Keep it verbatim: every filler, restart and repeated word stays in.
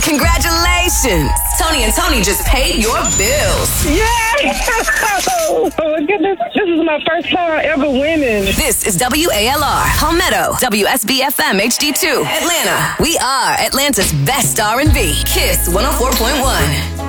Congratulations. Tony and Tony just paid your bills. Yay! Oh, my goodness. This is my first time ever winning. This is W A L R, Palmetto, W S B F M H D two, Atlanta. We are Atlanta's best R and B. Kiss one oh four point one.